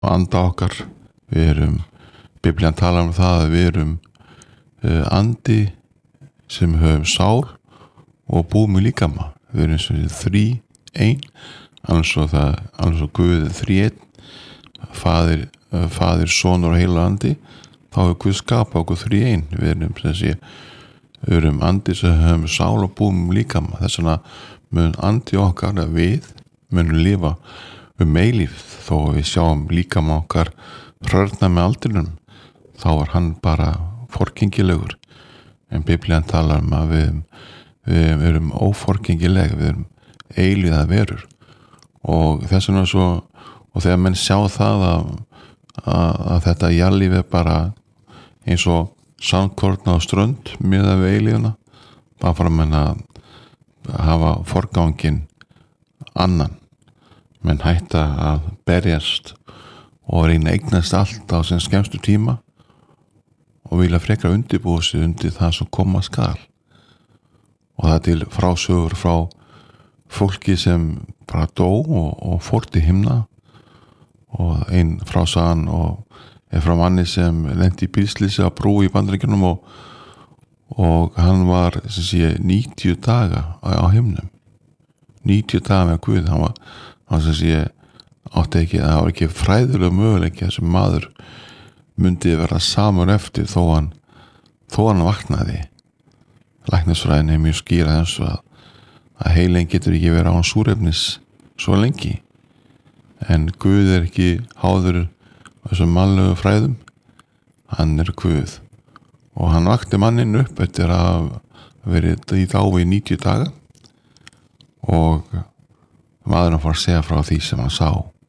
anda okkar. Biblían talar það að við erum andi sem höfum sál og búum í líkama. Við erum sem þrí ein, annars og Guð þrí einn, faðir, sonur og heilagur andi. Þá hefur Guð skapað okkur þrí ein. Við erum andi sem höfum sál og búum í líkama. Þess vegna mun andi okkar að við munum lifa eilífð. Þó við sjáum líkama okkar hrörna með aldrinum, þá hann bara forkengilegur. En Biblían talar að við erum óforkengileg, við erum eilíðar verur. Og þess vegna og þegar menn sjá það að þetta jarðlíf bara eins og sandkorn á strönd miðað við eilíðuna, bara fara menn að hafa forganginn annan. Menn hætta að berjast og reyna eignast allt á sem skemmstu tíma og vilja frekar undirbúa sig undir það sem koma skal. Og það til frásögur frá fólki sem bara dó og fór til himna, og ein frásagan frá manni sem lenti í bílslysi á brú í Bandaríkjunum og hann var 90 daga á himnum. 90 daga með Guð. Hann var átti ekki, það var ekki fræðilega möguleiki að sem maður myndi vera samur eftir þó hann vaknaði. Læknisfræðin mjög skýra þessu að heilin getur ekki verið án súrefnis svo lengi, en Guð ekki háður þessum mannlegu fræðum. Hann Guð, og hann vakti manninn upp eftir að verið í dávi 90 daga, og maðurinn fór að segja frá því sem hann sá,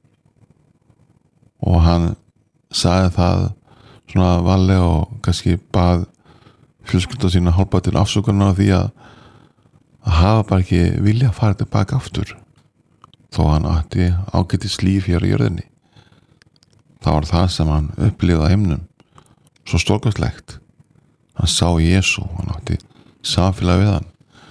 og hann sagði það svona varlega og kannski bað fjölskyldu sína hálpa til afsökunar á því að hafa bara ekki vilja að fara tilbaka aftur þó hann átti ágætis líf hér á jörðinni. Það var það sem hann upplifði á himnum, svo stórkostlegt. Hann sá Jesú, hann átti samfélag við hann,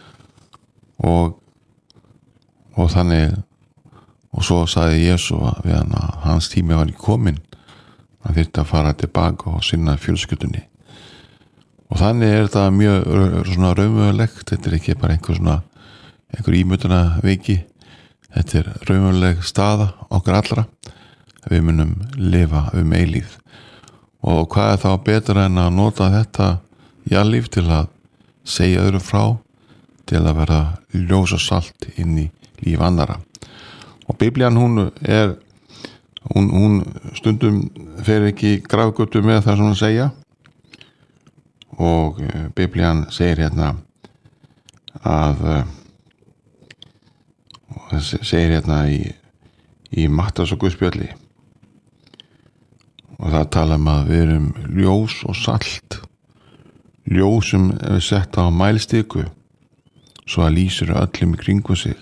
og þannig, og svo sagði Jesú við hann að hans tími var ekki kominn, hann þyrfti að fara tilbaka og sinna fjölskyldunni. Og þannig þetta mjög svona raunverulegt. Þetta ekki bara einhver ímynduna veiki, þetta raunveruleg staða okkar allra. Við munum lifa eilífð, og hvað þá betra en að nota þetta jarðlíf til að segja öðrum frá, til að vera ljós og salt inn í líf annara. Og Biblían hún stundum fer ekki grafgötu með það sem hún segja, og Biblían segir hérna í Matthías og Guðspjalli, og það tala að við erum ljós og salt, ljós sem er sett á mælistiku svo að lýsir öllum í kringum sig.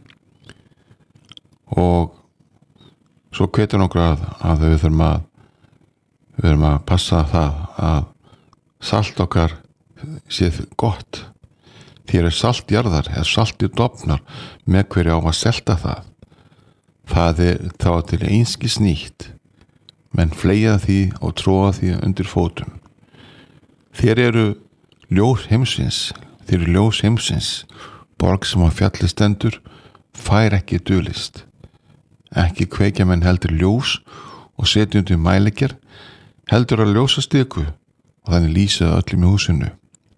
Og svo hvetur okkur að við þurfum að passa það að salt okkar sé gott. Þér salt jarðar, saltið dofnar, með hverju á að selta það. Það þá til einskis nýtt, menn fleygja því og tróða því undir fótum. Þér ljós heimsins, borg sem á fjalli stendur, fær ekki dulist. Ekki kveikja menn heldur ljós og setja undir mælikjar, heldur að ljósa stiku, og þannig lýsa öllum í húsinu.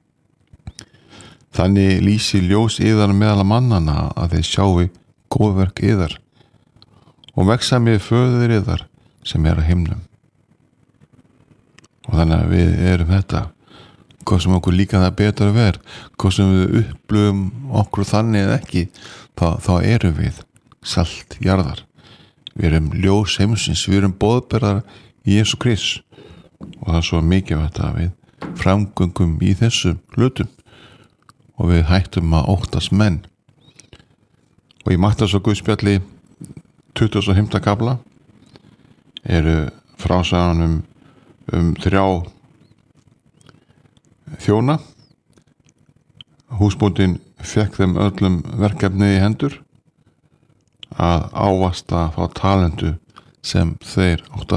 Þannig lýsi ljós yðar meðal mannanna að þeir sjáu góðverk yðar og vexa með föður yðar sem á himnum. Og þannig að við erum þetta, hvað sem okkur líka það betur að vera, hvað sem við upplöfum okkur þannig eða ekki, þá erum við salt jarðar. Við erum ljós heimsins, við erum boðberar í Jesú Krist, og það svo mikilvægt að við framgöngum í þessum hlutum og við hættum að óttast menn. Og í Matthías og Guðspjalli 25. kafla frásagan um 3 þjóna. Húsbóndinn fékk þeim öllum verkefni í hendur að ávasta fá talentu sem þeir áttu